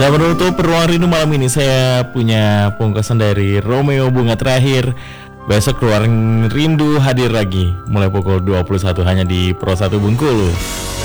Dan menutup Ruang Rindu malam ini saya punya pungkasan dari Romeo Bunga Terakhir. Besok Ruang Rindu hadir lagi mulai pukul 21 hanya di Pro 1 Bengkulu.